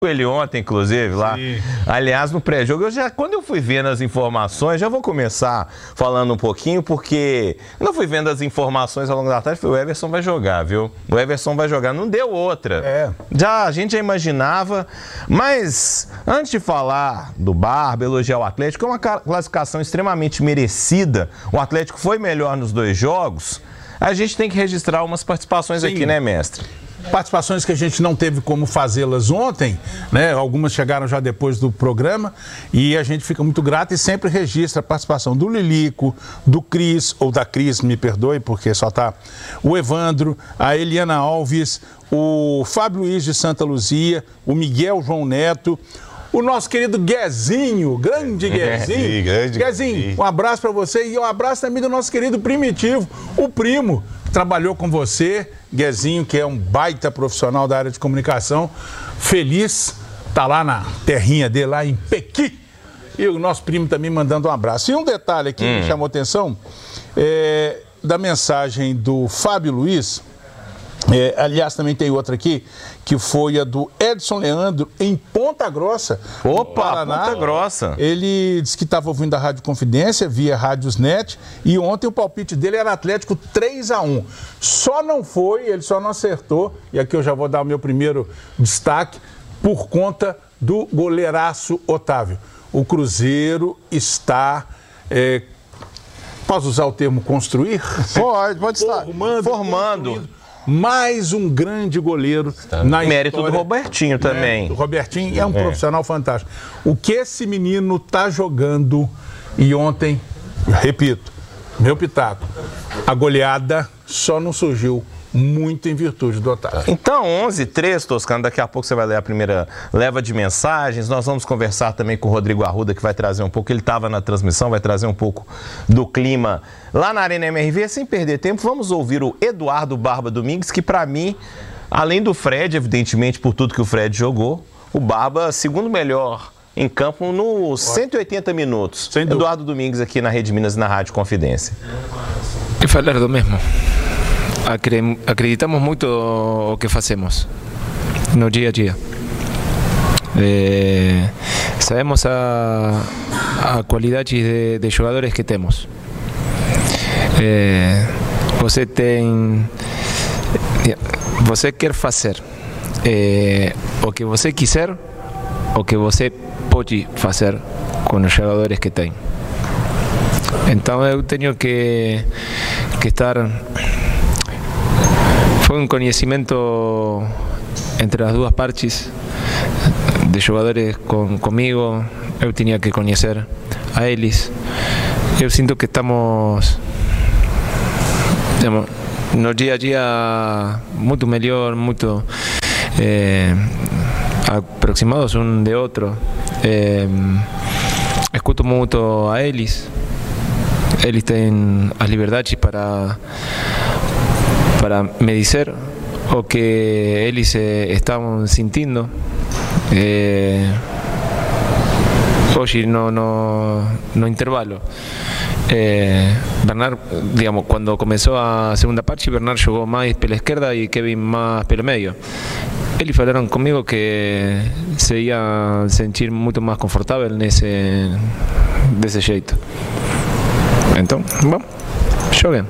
ele ontem, inclusive, lá. Sim. Aliás, no pré-jogo, quando eu fui vendo as informações, já vou começar falando um pouquinho, porque quando eu fui vendo as informações ao longo da tarde, falei, o Everson vai jogar, viu? O Everson vai jogar, não deu outra. A gente já imaginava, mas antes de falar do Barba, elogiar o Atlético, é uma classificação extremamente merecida. O Atlético foi melhor nos 2 jogos. A gente tem que registrar umas participações aqui, né, mestre? Participações que a gente não teve como fazê-las ontem, né? Algumas chegaram já depois do programa e a gente fica muito grato e sempre registra a participação do Lilico, do Cris, ou da Cris, me perdoe, porque só tá o Evandro, a Eliana Alves, o Fábio Luiz de Santa Luzia, o Miguel João Neto, o nosso querido Guezinho, grande Guezinho. Guezinho, um abraço para você e um abraço também do nosso querido Primitivo, o primo. Trabalhou com você, Guezinho, que é um baita profissional da área de comunicação, feliz, tá lá na terrinha dele, lá em Pequi, e o nosso primo também mandando um abraço. E um detalhe aqui que me chamou a atenção, da mensagem do Fábio Luiz, aliás, também tem outra aqui, que foi a do Edson Leandro, em Ponta Grossa. Opa, Paraná. Ponta Grossa. Ele disse que estava ouvindo a Rádio Confidência, via Rádiosnet, e ontem o palpite dele era Atlético 3-1. Só não foi, ele só não acertou, e aqui eu já vou dar o meu primeiro destaque, por conta do goleiraço Otávio. O Cruzeiro está... posso usar o termo construir? Pode estar. Formando. Mais um grande goleiro na mérito história. Do Robertinho também. O Robertinho é um profissional fantástico. O que esse menino tá jogando, e ontem, repito, meu pitaco, a goleada só não surgiu muito em virtude do Otávio. Então, 11h03, Toscano, daqui a pouco você vai ler a primeira leva de mensagens. Nós vamos conversar também com o Rodrigo Arruda, que vai trazer um pouco, ele estava na transmissão, vai trazer um pouco do clima lá na Arena MRV. Sem perder tempo, vamos ouvir o Eduardo Barba Domingues, que para mim, além do Fred, evidentemente, por tudo que o Fred jogou, o Barba, segundo melhor em campo nos 180 minutos. Eduardo Domingues aqui na Rede Minas e na Rádio Confidência. E falar do mesmo. Acreditamos muito o que fazemos no dia a dia. Sabemos a qualidade de jogadores que temos. Você quer fazer o que você quiser, o que você pode fazer com os jogadores que tem. Então eu tenho que estar... Foi um conhecimento entre as duas partes, de jogadores comigo, eu tinha que conhecer a eles. Eu sinto que estamos no dia a dia muito melhor, muito aproximados um de outro. Escuto muito a eles. Eles têm as liberdades para me dizer o que eles estão sentindo. Hoje no intervalo, Bernard, digamos, quando começou a segunda parte, Bernard jogou mais pela esquerda e Kevin mais pelo meio. Eles falaram comigo que se ia sentir muito mais confortável desse jeito. Então, bom, joguem.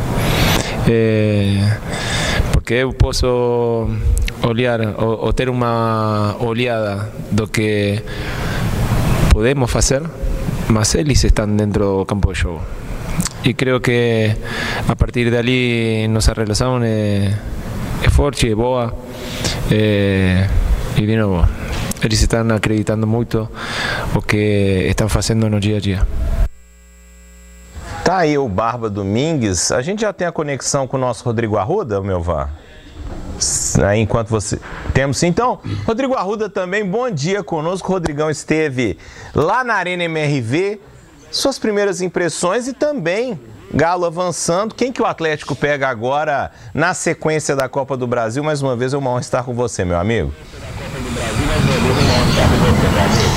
Porque eu posso olhar ou ter uma olhada do que podemos fazer, mas eles estão dentro do campo de jogo. E creio que a partir dali nossa relação é forte, é boa, e de novo, eles estão acreditando muito o que estão fazendo no dia a dia. Tá aí o Barba Domingues. A gente já tem a conexão com o nosso Rodrigo Arruda, meu vá? Enquanto você... Temos sim. Então, Rodrigo Arruda também, bom dia conosco. O Rodrigão esteve lá na Arena MRV. Suas primeiras impressões e também Galo avançando. Quem que o Atlético pega agora na sequência da Copa do Brasil? Mais uma vez, é uma honra estar com você, meu amigo.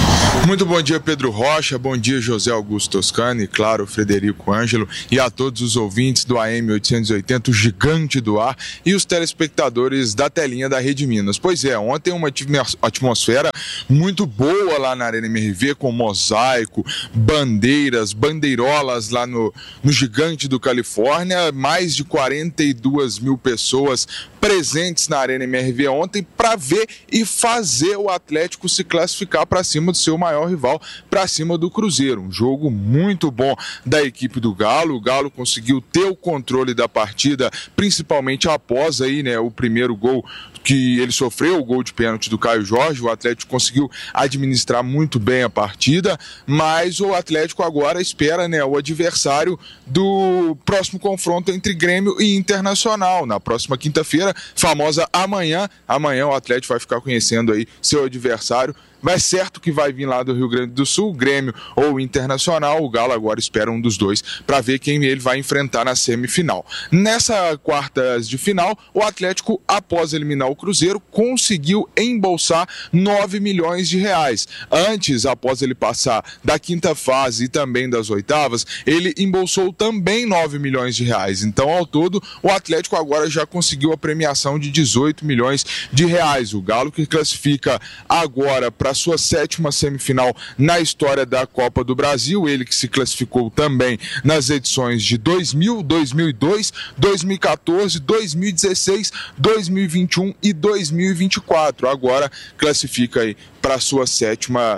Muito bom dia, Pedro Rocha, bom dia, José Augusto Toscano e, claro, Frederico Ângelo, e a todos os ouvintes do AM 880, o gigante do ar, e os telespectadores da telinha da Rede Minas. Pois é, ontem uma atmosfera muito boa lá na Arena MRV, com mosaico, bandeiras, bandeirolas lá no gigante do Califórnia, mais de 42 mil pessoas presentes na Arena MRV ontem para ver e fazer o Atlético se classificar para cima do seu maior rival, para cima do Cruzeiro. Um jogo muito bom da equipe do Galo. O Galo conseguiu ter o controle da partida, principalmente após aí, né, o primeiro gol que ele sofreu, o gol de pênalti do Caio Jorge. O Atlético conseguiu administrar muito bem a partida, mas o Atlético agora espera, né, o adversário do próximo confronto entre Grêmio e Internacional, na próxima quinta-feira, famosa amanhã. Amanhã o Atlético vai ficar conhecendo aí seu adversário. Mas certo que vai vir lá do Rio Grande do Sul, Grêmio ou Internacional. O Galo agora espera um dos dois para ver quem ele vai enfrentar na semifinal. Nessa quartas de final, o Atlético, após eliminar o Cruzeiro, conseguiu embolsar 9 milhões de reais. Antes, após ele passar da quinta fase e também das oitavas, ele embolsou também 9 milhões de reais. Então, ao todo, o Atlético agora já conseguiu a premiação de 18 milhões de reais. O Galo, que classifica agora para sua 7ª semifinal na história da Copa do Brasil, ele que se classificou também nas edições de 2000, 2002, 2014, 2016, 2021 e 2024. Agora classifica aí para sua sétima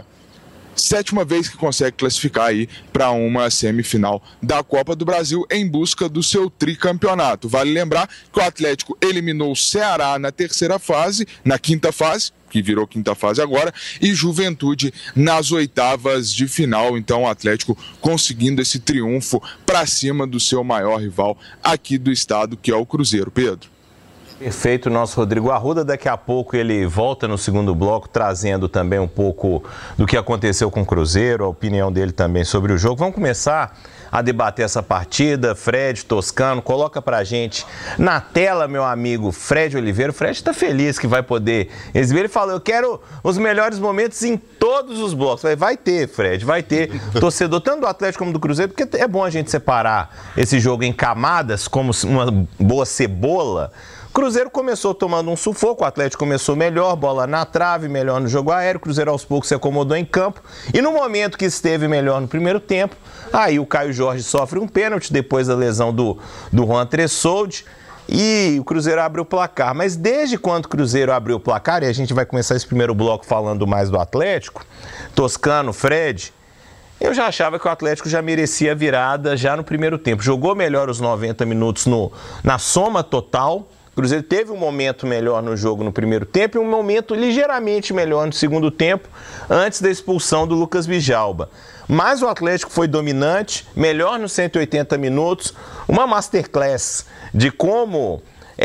vez que consegue classificar aí para uma semifinal da Copa do Brasil em busca do seu tricampeonato. Vale lembrar que o Atlético eliminou o Ceará na terceira fase, na quinta fase, que virou quinta fase agora, e Juventude nas oitavas de final. Então o Atlético conseguindo esse triunfo para cima do seu maior rival aqui do estado, que é o Cruzeiro. Pedro. Perfeito, nosso Rodrigo Arruda. Daqui a pouco ele volta no segundo bloco, trazendo também um pouco do que aconteceu com o Cruzeiro, a opinião dele também sobre o jogo. Vamos começar a debater essa partida. Fred Toscano, coloca pra gente na tela, meu amigo Fred Oliveira. O Fred tá feliz que vai poder exibir. Ele falou, eu quero os melhores momentos em todos os blocos. Vai ter, Fred, vai ter. Torcedor tanto do Atlético como do Cruzeiro, porque é bom a gente separar esse jogo em camadas, como uma boa cebola. O Cruzeiro começou tomando um sufoco, o Atlético começou melhor, bola na trave, melhor no jogo aéreo, o Cruzeiro aos poucos se acomodou em campo, e no momento que esteve melhor no primeiro tempo, aí o Caio Jorge sofre um pênalti depois da lesão do Juan Tressoldi, e o Cruzeiro abre o placar. Mas desde quando o Cruzeiro abriu o placar, e a gente vai começar esse primeiro bloco falando mais do Atlético, Toscano, Fred, eu já achava que o Atlético já merecia a virada já no primeiro tempo. Jogou melhor os 90 minutos na soma total. O Cruzeiro teve um momento melhor no jogo no primeiro tempo e um momento ligeiramente melhor no segundo tempo, antes da expulsão do Lucas Vijalba. Mas o Atlético foi dominante, melhor nos 180 minutos, uma masterclass de como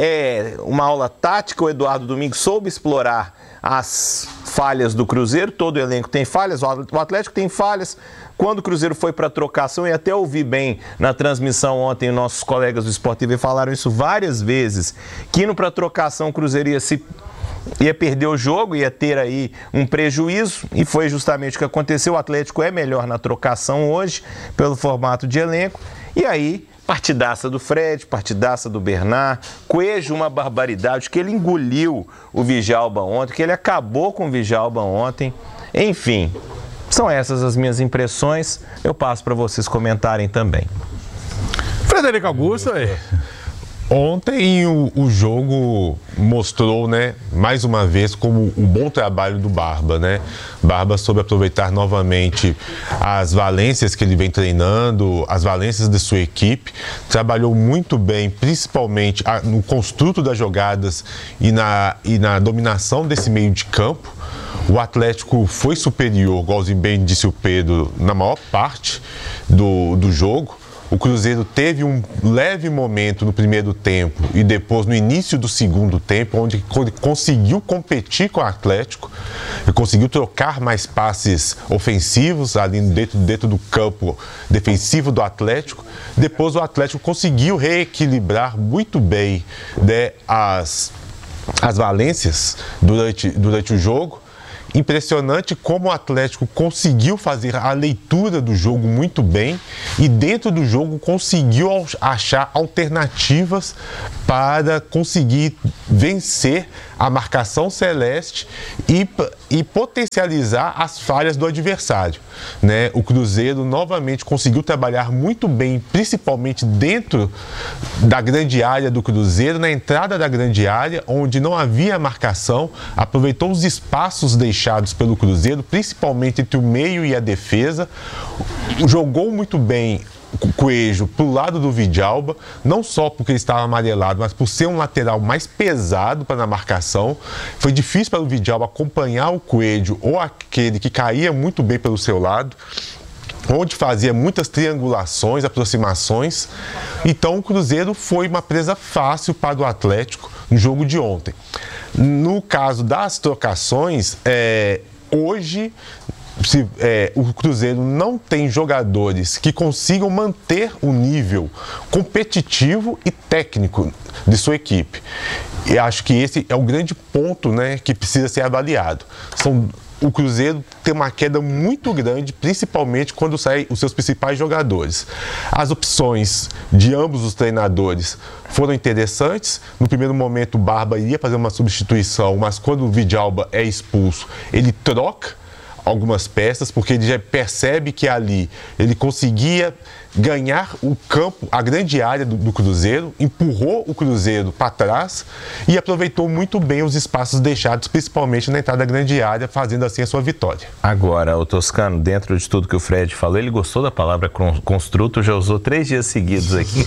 uma aula tática. O Eduardo Domingues soube explorar as falhas do Cruzeiro. Todo elenco tem falhas, o Atlético tem falhas. Quando o Cruzeiro foi para a trocação, e até ouvi bem na transmissão ontem, nossos colegas do Sport TV falaram isso várias vezes, que indo para a trocação o Cruzeiro ia perder o jogo, ia ter aí um prejuízo, e foi justamente o que aconteceu. O Atlético é melhor na trocação hoje, pelo formato de elenco, e aí partidaça do Fred, partidaça do Bernard, Coelho, uma barbaridade, que ele engoliu o Vijalba ontem, que ele acabou com o Vijalba ontem, enfim. São essas as minhas impressões, eu passo para vocês comentarem também. Frederico Augusto, Ontem o jogo mostrou, né, mais uma vez, como um bom trabalho do Barba, né? Barba soube aproveitar novamente as valências que ele vem treinando, as valências de sua equipe, trabalhou muito bem, principalmente no construto das jogadas e na dominação desse meio de campo. O Atlético foi superior, igualzinho bem disse o Pedro, na maior parte do jogo. O Cruzeiro teve um leve momento no primeiro tempo e depois no início do segundo tempo, onde conseguiu competir com o Atlético, e conseguiu trocar mais passes ofensivos ali dentro do campo defensivo do Atlético. Depois o Atlético conseguiu reequilibrar muito bem, né, as valências durante o jogo. impressionante como o Atlético conseguiu fazer a leitura do jogo muito bem e dentro do jogo conseguiu achar alternativas para conseguir vencer a marcação celeste e potencializar as falhas do adversário, né? O Cruzeiro novamente conseguiu trabalhar muito bem, principalmente dentro da grande área do Cruzeiro, na entrada da grande área, onde não havia marcação, aproveitou os espaços deixados pelo Cruzeiro, principalmente entre o meio e a defesa, jogou muito bem o Coelho para o lado do Vidalba, não só porque ele estava amarelado, mas por ser um lateral mais pesado para a marcação. Foi difícil para o Vidalba acompanhar o Coelho ou aquele que caía muito bem pelo seu lado, onde fazia muitas triangulações, aproximações. Então o Cruzeiro foi uma presa fácil para o Atlético no jogo de ontem. No caso das trocações, hoje o Cruzeiro não tem jogadores que consigam manter o nível competitivo e técnico de sua equipe. E acho que esse é o grande ponto, né, que precisa ser avaliado. O Cruzeiro tem uma queda muito grande, principalmente quando saem os seus principais jogadores. As opções de ambos os treinadores foram interessantes. No primeiro momento, o Barba iria fazer uma substituição, mas quando o Vidalba é expulso, ele troca algumas peças, porque ele já percebe que ali ele conseguia ganhar o campo, a grande área do Cruzeiro, empurrou o Cruzeiro para trás e aproveitou muito bem os espaços deixados, principalmente na entrada da grande área, fazendo assim a sua vitória. Agora, o Toscano, dentro de tudo que o Fred falou, ele gostou da palavra construto, já usou 3 dias seguidos aqui,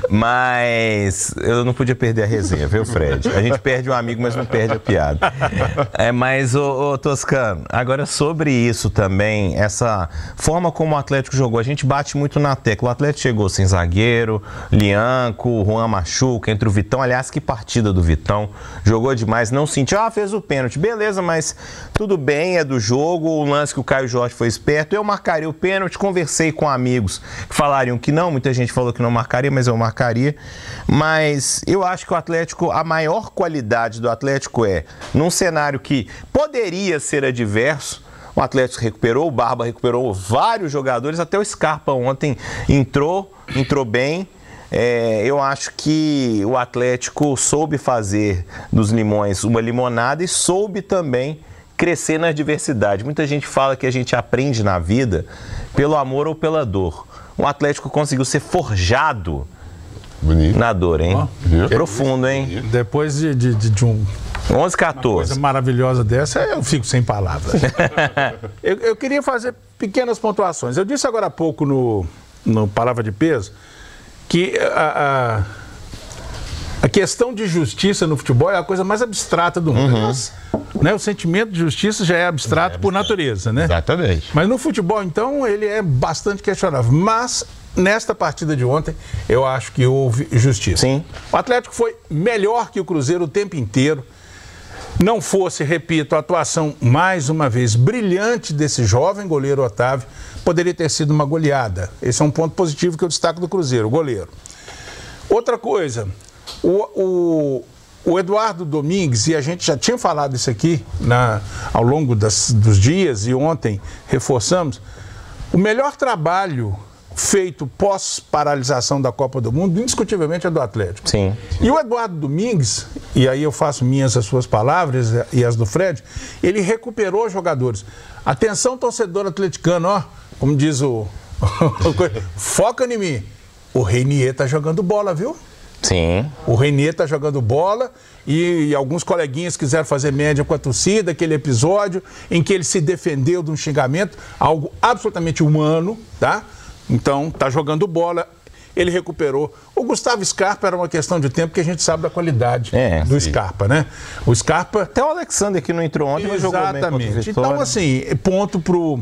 mas eu não podia perder a resenha, viu, Fred? A gente perde um amigo, mas não perde a piada. Mas, Toscano, agora sobre isso também, essa forma como o Atlético jogou, a gente bate muito na tecla. O Atlético chegou sem zagueiro, Lianco, Juan machuca, entre o Vitão. Aliás, que partida do Vitão. Jogou demais, não sentiu. Fez o pênalti. Beleza, mas tudo bem, é do jogo. O lance que o Caio Jorge foi esperto. Eu marcaria o pênalti. Conversei com amigos que falariam que não. Muita gente falou que não marcaria, mas eu marcaria. Mas eu acho que o Atlético, a maior qualidade do Atlético num cenário que poderia ser adverso, o Atlético recuperou, o Barba recuperou vários jogadores, até o Scarpa ontem entrou bem. Eu acho que o Atlético soube fazer dos limões uma limonada e soube também crescer na adversidade. Muita gente fala que a gente aprende na vida pelo amor ou pela dor. O Atlético conseguiu ser forjado na dor, hein? Profundo, hein? Depois de um... 11, 14. Uma coisa maravilhosa dessa, eu fico sem palavras. eu queria fazer pequenas pontuações. Eu disse agora há pouco no Palavra de Peso que a questão de justiça no futebol é a coisa mais abstrata do mundo. Né? O sentimento de justiça já é abstrato por natureza, né? Exatamente. Mas no futebol, então, ele é bastante questionável. Mas nesta partida de ontem, eu acho que houve justiça. Sim. O Atlético foi melhor que o Cruzeiro o tempo inteiro. Não fosse, repito, a atuação, mais uma vez, brilhante desse jovem goleiro Otávio, poderia ter sido uma goleada. Esse é um ponto positivo que eu destaco do Cruzeiro, o goleiro. Outra coisa, o Eduardo Domingues, e a gente já tinha falado isso aqui ao longo dos dias, e ontem reforçamos, o melhor trabalho feito pós-paralisação da Copa do Mundo, indiscutivelmente é do Atlético. Sim. E o Eduardo Domingues, e aí eu faço minhas as suas palavras e as do Fred, ele recuperou jogadores. Atenção, torcedor atleticano, como diz foca em mim. O Reinier tá jogando bola, viu? Sim. O Reinier tá jogando bola e alguns coleguinhas quiseram fazer média com a torcida, aquele episódio em que ele se defendeu de um xingamento, algo absolutamente humano, tá? Então, tá jogando bola, ele recuperou. O Gustavo Scarpa era uma questão de tempo, que a gente sabe da qualidade do Scarpa, né? O Scarpa... Até o Alexander, que não entrou ontem, mas jogou bem contra o Vitória. Então, assim, ponto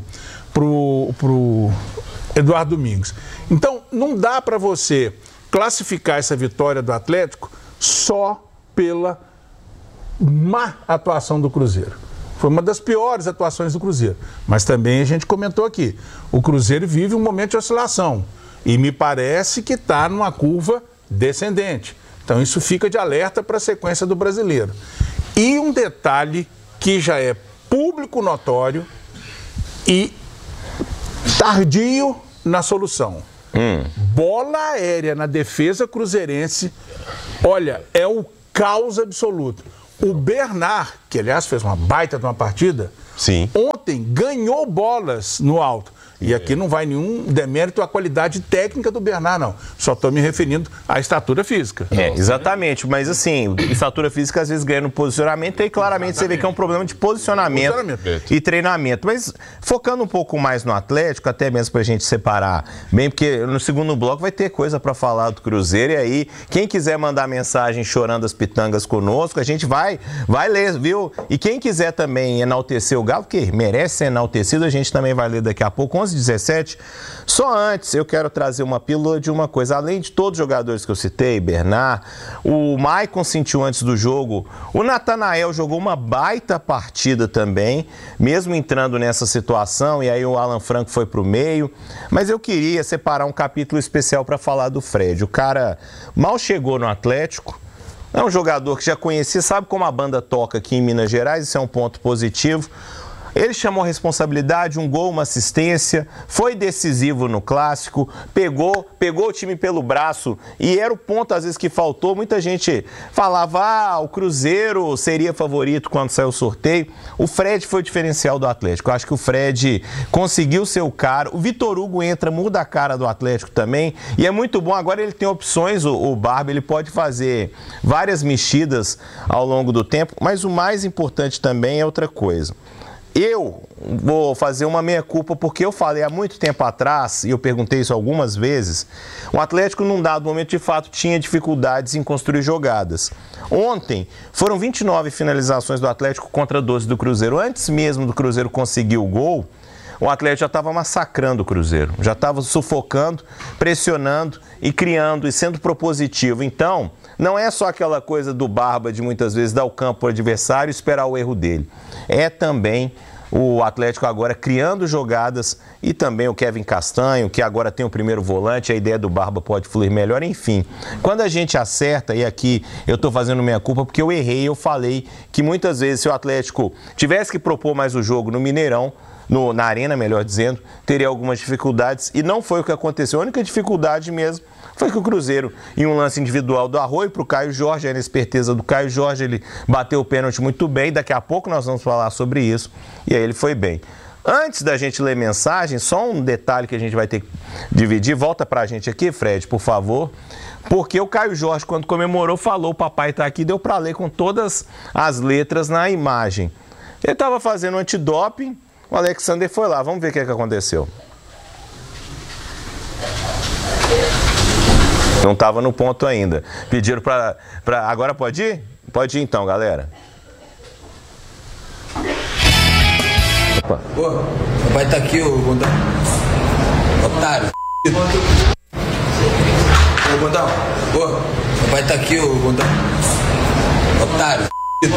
pro Eduardo Domingues. Então, não dá para você classificar essa vitória do Atlético só pela má atuação do Cruzeiro. Foi uma das piores atuações do Cruzeiro. Mas também a gente comentou aqui, o Cruzeiro vive um momento de oscilação. E me parece que está numa curva descendente. Então isso fica de alerta para a sequência do Brasileiro. E um detalhe que já é público público notório e tardio na solução. Bola aérea na defesa cruzeirense, olha, é o caos absoluto. O Bernard, que aliás fez uma baita de uma partida, Sim. ontem ganhou bolas no alto. E aqui não vai nenhum demérito à qualidade técnica do Bernard, não. Só estou me referindo à estatura física. Exatamente. Mas assim, estatura física às vezes ganha no posicionamento e claramente você vê que é um problema de posicionamento e treinamento. Mas focando um pouco mais no Atlético, até mesmo pra gente separar bem, porque no segundo bloco vai ter coisa para falar do Cruzeiro. E aí, quem quiser mandar mensagem chorando as pitangas conosco, a gente vai ler, viu? E quem quiser também enaltecer o Galo, que merece ser enaltecido, a gente também vai ler daqui a pouco. 11h17. Só antes eu quero trazer uma pílula de uma coisa. Além de todos os jogadores que eu citei, Bernard, o Maicon sentiu antes do jogo, o Natanael jogou uma baita partida também, mesmo entrando nessa situação, e aí o Alan Franco foi pro meio. Mas eu queria separar um capítulo especial para falar do Fred. O cara mal chegou no Atlético. É um jogador que já conhecia, sabe como a banda toca aqui em Minas Gerais, isso é um ponto positivo. Ele chamou a responsabilidade, um gol, uma assistência, foi decisivo no Clássico, pegou o time pelo braço e era o ponto às vezes que faltou. Muita gente falava, o Cruzeiro seria favorito quando saiu o sorteio. O Fred foi o diferencial do Atlético. Eu acho que o Fred conseguiu ser o cara. O Vitor Hugo entra, muda a cara do Atlético também e é muito bom. Agora ele tem opções, o Barba, ele pode fazer várias mexidas ao longo do tempo, mas o mais importante também é outra coisa. Eu vou fazer uma meia-culpa porque eu falei há muito tempo atrás, e eu perguntei isso algumas vezes, o Atlético num dado momento de fato tinha dificuldades em construir jogadas. Ontem foram 29 finalizações do Atlético contra 12 do Cruzeiro. Antes mesmo do Cruzeiro conseguir o gol, o Atlético já estava massacrando o Cruzeiro, já estava sufocando, pressionando e criando e sendo propositivo. Então, não é só aquela coisa do Barba de muitas vezes dar o campo ao adversário e esperar o erro dele. É também o Atlético agora criando jogadas e também o Kevin Castanho, que agora tem o primeiro volante, a ideia do Barba pode fluir melhor, enfim. Quando a gente acerta, e aqui eu estou fazendo minha culpa porque eu errei, eu falei que muitas vezes se o Atlético tivesse que propor mais o jogo no Mineirão, na Arena, melhor dizendo, teria algumas dificuldades e não foi o que aconteceu. A única dificuldade mesmo foi que o Cruzeiro, em um lance individual do Arroio para o Caio Jorge, a esperteza do Caio Jorge, ele bateu o pênalti muito bem, daqui a pouco nós vamos falar sobre isso, e aí ele foi bem. Antes da gente ler mensagem, só um detalhe que a gente vai ter que dividir, volta pra gente aqui, Fred, por favor, porque o Caio Jorge, quando comemorou, falou, o papai tá aqui, deu para ler com todas as letras na imagem. Ele estava fazendo antidoping, o Alexander foi lá, vamos ver o que aconteceu. Não estava no ponto ainda. Pediram para... Agora pode ir? Pode ir então, galera. Opa. Ô, papai tá aqui, ô Gondão. Otário. Ô, Gondão. Ô, papai tá aqui, ô Gondão. Otário.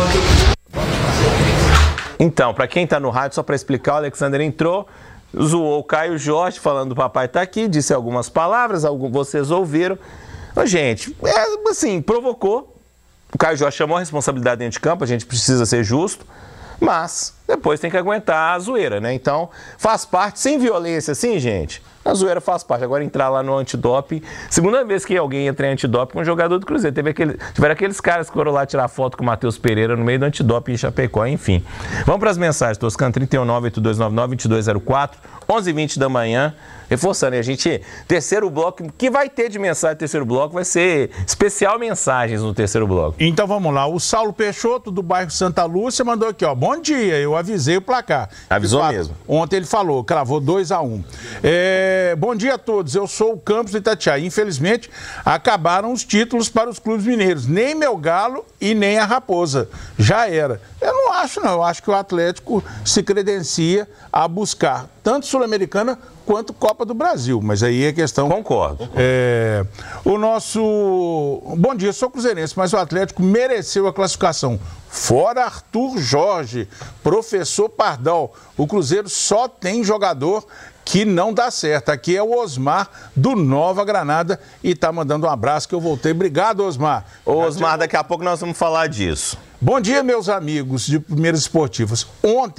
Então, para quem está no rádio, só para explicar, o Alexander entrou, zoou o Caio Jorge, falando o papai tá aqui, disse algumas palavras, vocês ouviram. Gente, assim, provocou. O Caio Jorge chamou a responsabilidade dentro de campo, a gente precisa ser justo, mas depois tem que aguentar a zoeira, né? Então, faz parte, sem violência, assim, gente. A zoeira faz parte. Agora entrar lá no antidoping, segunda vez que alguém entra em antidoping com um jogador do Cruzeiro. Tiveram aqueles caras que foram lá tirar foto com o Matheus Pereira no meio do antidoping em Chapecó, enfim. Vamos para as mensagens, Toscano, 319-8299-2204, 11h20 da manhã. Reforçando, a gente, terceiro bloco, que vai ter de mensagem no terceiro bloco, vai ser especial mensagens no terceiro bloco. Então vamos lá, o Saulo Peixoto, do bairro Santa Lúcia, mandou aqui, ó, bom dia, eu avisei o placar. Avisou mesmo. Ontem ele falou, cravou 2-1. Bom dia a todos, eu sou o Campos de Itatiaia. Infelizmente, acabaram os títulos para os clubes mineiros, nem meu Galo e nem a Raposa, já era. Eu não acho, não, eu acho que o Atlético se credencia a buscar tanto Sul-Americana quanto Copa do Brasil, mas aí é questão... Concordo. O nosso... Bom dia, sou cruzeirense, mas o Atlético mereceu a classificação. Fora Arthur Jorge, professor Pardal. O Cruzeiro só tem jogador que não dá certo. Aqui é o Osmar, do Nova Granada, e tá mandando um abraço que eu voltei. Obrigado, Osmar. Osmar, daqui a pouco nós vamos falar disso. Bom dia, meus amigos de Primeiras Esportivas. Ontem,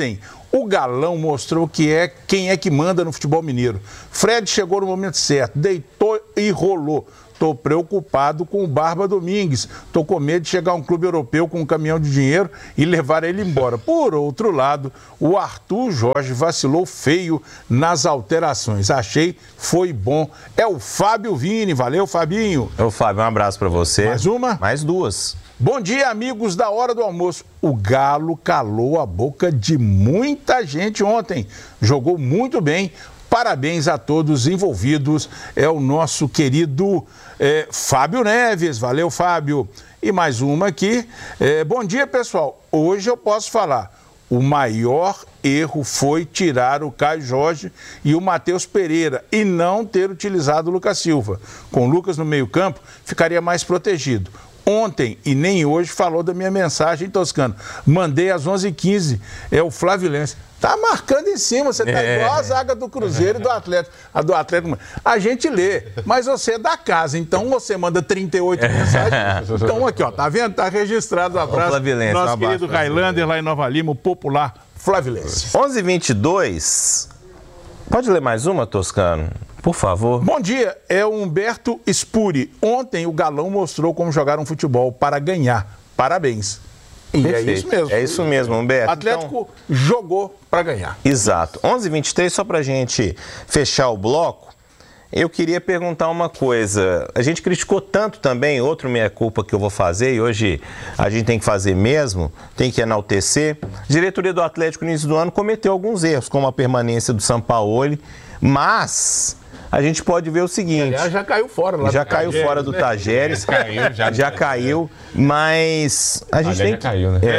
O Galão mostrou quem é que manda no futebol mineiro. Fred chegou no momento certo, deitou e rolou. Estou preocupado com o Barba Domingues. Estou com medo de chegar a um clube europeu com um caminhão de dinheiro e levar ele embora. Por outro lado, o Arthur Jorge vacilou feio nas alterações. Achei, foi bom. É o Fábio Vini. Valeu, Fabinho. Ô, Fábio, um abraço para você. Mais uma? Mais duas. Bom dia, amigos da Hora do Almoço. O Galo calou a boca de muita gente ontem. Jogou muito bem. Parabéns a todos envolvidos. É o nosso querido Fábio Neves. Valeu, Fábio. E mais uma aqui. Bom dia, pessoal. Hoje eu posso falar. O maior erro foi tirar o Caio Jorge e o Matheus Pereira e não ter utilizado o Lucas Silva. Com o Lucas no meio-campo, ficaria mais protegido. Ontem e nem hoje falou da minha mensagem, Toscano. Mandei às 11h15. É o Flavilense. Tá marcando em cima, você tá igual a zaga do Cruzeiro e do Atlético. A do Atlético, a gente lê, mas você é da casa, então você manda 38 mensagens. Então aqui, ó, tá vendo? Tá registrado. Um abraço. Flavilense, nosso querido Highlander lá em Nova Lima, o popular Flavilense. 11h22. Pode ler mais uma, Toscano? Por favor. Bom dia, é o Humberto Spuri. Ontem o Galão mostrou como jogar um futebol para ganhar. Parabéns. E perfeito. É isso mesmo. É isso mesmo, Humberto. O Atlético jogou para ganhar. Exato. 11h23, só para a gente fechar o bloco, eu queria perguntar uma coisa. A gente criticou tanto também, outro meia-culpa que eu vou fazer, e hoje a gente tem que fazer mesmo, tem que enaltecer. A diretoria do Atlético no início do ano cometeu alguns erros, como a permanência do Sampaoli, mas a gente pode ver o seguinte... Aliás, já caiu fora lá. Já caiu fora do Tajeres. Já caiu, mas a gente tem que... caiu, né?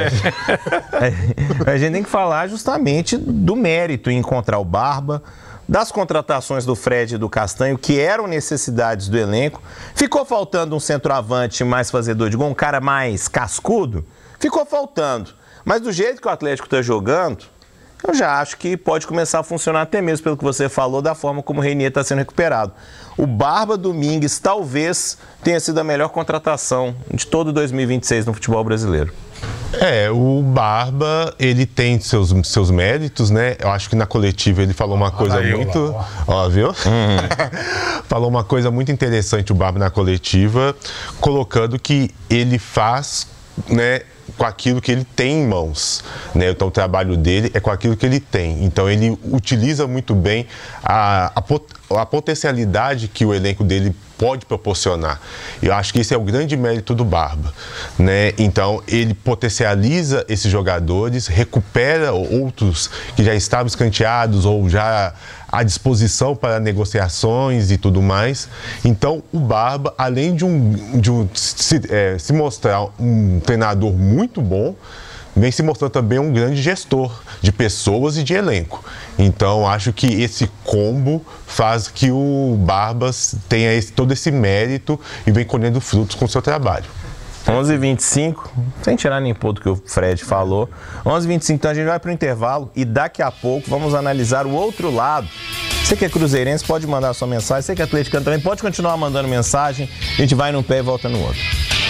A gente tem que falar justamente do mérito em encontrar o Barba, das contratações do Fred e do Castanho, que eram necessidades do elenco. Ficou faltando um centroavante mais fazedor de gol, um cara mais cascudo? Ficou faltando. Mas do jeito que o Atlético está jogando, eu já acho que pode começar a funcionar até mesmo pelo que você falou, da forma como o Reinier está sendo recuperado. O Barba Domingues talvez tenha sido a melhor contratação de todo 2026 no futebol brasileiro. O Barba, ele tem seus méritos, né? Eu acho que na coletiva ele falou uma coisa muito... Ó, viu? Falou uma coisa muito interessante, o Barba, na coletiva, colocando que ele faz, né, com aquilo que ele tem em mãos, né? Então o trabalho dele é com aquilo que ele tem. Então ele utiliza muito bem a potencialidade que o elenco dele pode proporcionar. Eu acho que esse é o grande mérito do Barba, né? Então ele potencializa esses jogadores, recupera outros que já estavam escanteados ou já à disposição para negociações e tudo mais. Então o Barba, além de se mostrar um treinador muito bom, vem se mostrando também um grande gestor de pessoas e de elenco. Então, acho que esse combo faz que o Barbas tenha todo esse mérito e vem colhendo frutos com o seu trabalho. 11h25, sem tirar nem pôr do que o Fred falou. 11h25, então a gente vai para o intervalo e daqui a pouco vamos analisar o outro lado. Você que é cruzeirense, pode mandar sua mensagem. Você que é atleticano também, pode continuar mandando mensagem. A gente vai num pé e volta no outro.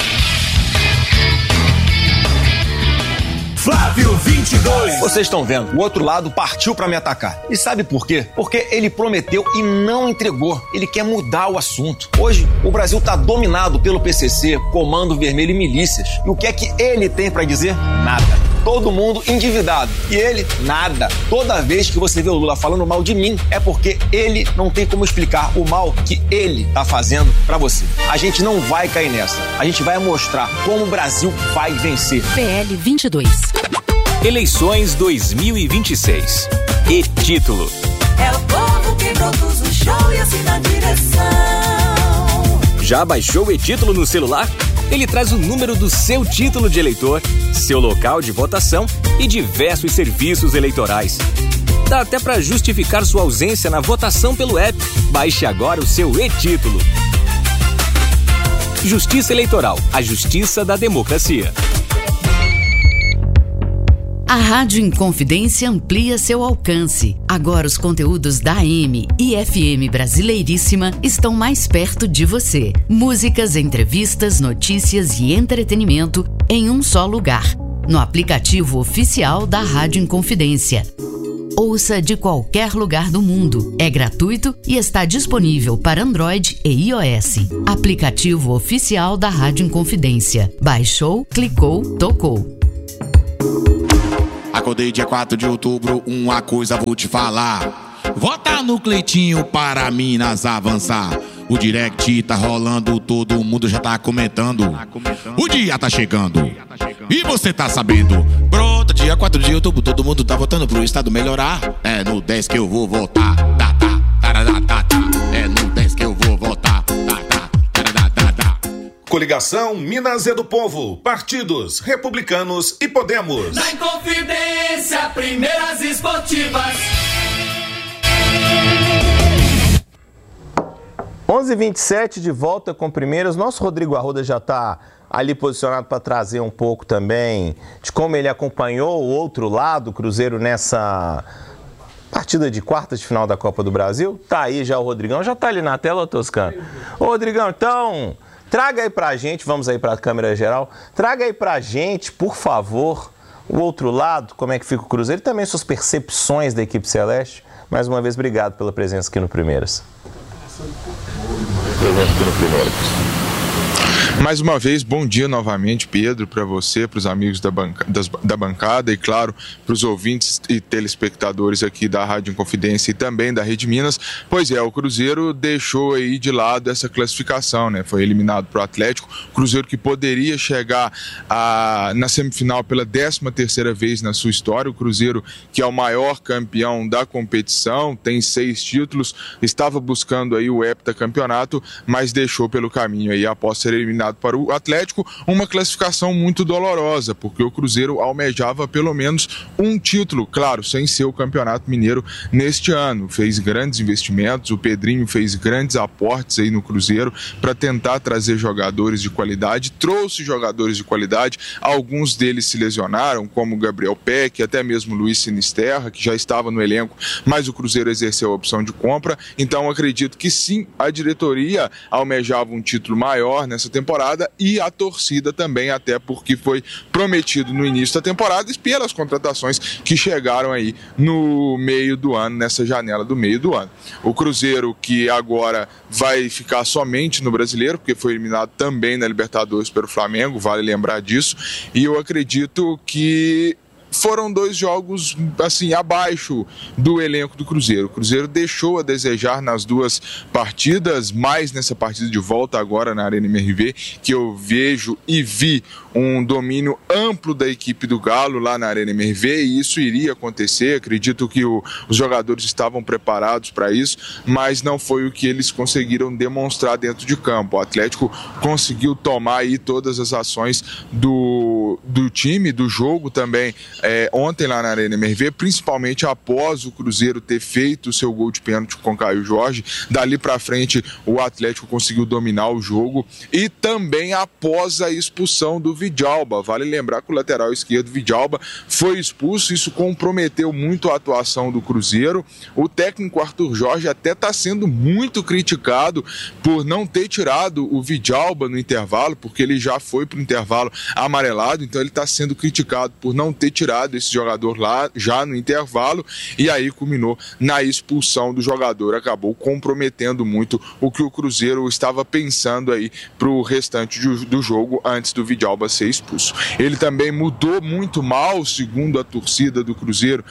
Flávio 22. Vocês estão vendo, o outro lado partiu pra me atacar. E sabe por quê? Porque ele prometeu e não entregou. Ele quer mudar o assunto. Hoje, o Brasil tá dominado pelo PCC, Comando Vermelho e milícias. E o que é que ele tem pra dizer? Nada. Todo mundo endividado. E ele, nada. Toda vez que você vê o Lula falando mal de mim, é porque ele não tem como explicar o mal que ele tá fazendo pra você. A gente não vai cair nessa. A gente vai mostrar como o Brasil vai vencer. PL 22. Eleições 2026. E título: é o povo que produz o show e assina a direção. Já baixou o e-título no celular? Ele traz o número do seu título de eleitor, seu local de votação e diversos serviços eleitorais. Dá até para justificar sua ausência na votação pelo app. Baixe agora o seu e-título. Justiça Eleitoral, a justiça da democracia. A Rádio Inconfidência amplia seu alcance. Agora os conteúdos da AM e FM Brasileiríssima estão mais perto de você. Músicas, entrevistas, notícias e entretenimento em um só lugar. no aplicativo oficial da Rádio Inconfidência. Ouça de qualquer lugar do mundo. É gratuito e está disponível para Android e iOS. Aplicativo oficial da Rádio Inconfidência. Baixou, clicou, tocou. Acordei dia 4 de outubro, uma coisa vou te falar. Vota no Cleitinho para Minas avançar. O direct tá rolando, todo mundo já tá comentando. O dia tá chegando e você tá sabendo. Pronto, dia 4 de outubro, todo mundo tá votando pro estado melhorar. É no 10 que eu vou votar. É no 10 que eu vou votar. Coligação Minas é do Povo, partidos Republicanos e Podemos. Na Inconfidência, primeiras esportivas. 11h27 de volta com primeiras. Nosso Rodrigo Arruda já está ali posicionado para trazer um pouco também de como ele acompanhou o outro lado, o Cruzeiro, nessa partida de quartas de final da Copa do Brasil. Tá aí já o Rodrigão, já tá ali na tela, Toscano. Ô Rodrigão, então, traga aí pra gente, vamos aí para a câmera geral, traga aí pra gente, por favor, o outro lado, como é que fica o Cruzeiro e também suas percepções da equipe celeste. Mais uma vez, obrigado pela presença aqui no Primeiras. Mais uma vez, bom dia novamente, Pedro, para você, para os amigos da bancada e, claro, para os ouvintes e telespectadores aqui da Rádio Inconfidência e também da Rede Minas. Pois é, o Cruzeiro deixou aí de lado essa classificação, né? Foi eliminado para o Atlético. Cruzeiro que poderia chegar na semifinal pela 13ª vez na sua história. O Cruzeiro, que é o maior campeão da competição, tem 6 títulos, estava buscando aí o heptacampeonato, mas deixou pelo caminho aí após ser eliminado para o Atlético, uma classificação muito dolorosa, porque o Cruzeiro almejava pelo menos um título, claro, sem ser o Campeonato Mineiro neste ano. Fez grandes investimentos, o Pedrinho fez grandes aportes aí no Cruzeiro para tentar trazer jogadores de qualidade, trouxe jogadores de qualidade, alguns deles se lesionaram, como Gabriel Peck, até mesmo Luiz Sinisterra, que já estava no elenco, mas o Cruzeiro exerceu a opção de compra. Então acredito que sim, a diretoria almejava um título maior nessa temporada e a torcida também, até porque foi prometido no início da temporada e pelas contratações que chegaram aí no meio do ano, nessa janela do meio do ano. O Cruzeiro, que agora vai ficar somente no Brasileiro, porque foi eliminado também na Libertadores pelo Flamengo, vale lembrar disso, e eu acredito que foram 2 jogos assim abaixo do elenco do Cruzeiro. O Cruzeiro deixou a desejar nas 2 partidas, mais nessa partida de volta agora na Arena MRV, que eu vejo e vi um domínio amplo da equipe do Galo lá na Arena MRV, e isso iria acontecer. Acredito que os jogadores estavam preparados para isso, mas não foi o que eles conseguiram demonstrar dentro de campo. O Atlético conseguiu tomar aí todas as ações do time, do jogo também, ontem lá na Arena MRV, principalmente após o Cruzeiro ter feito o seu gol de pênalti com Caio Jorge. Dali para frente o Atlético conseguiu dominar o jogo, e também após a expulsão do Vidalba. Vale lembrar que o lateral esquerdo Vidalba foi expulso, isso comprometeu muito a atuação do Cruzeiro. O técnico Arthur Jorge até está sendo muito criticado por não ter tirado o Vidalba no intervalo, porque ele já foi para o intervalo amarelado, então ele está sendo criticado por não ter tirado esse jogador lá já no intervalo, e aí culminou na expulsão do jogador, acabou comprometendo muito o que o Cruzeiro estava pensando aí para o restante do jogo antes do Vidalba ser expulso. Ele também mudou muito mal, segundo a torcida do Cruzeiro,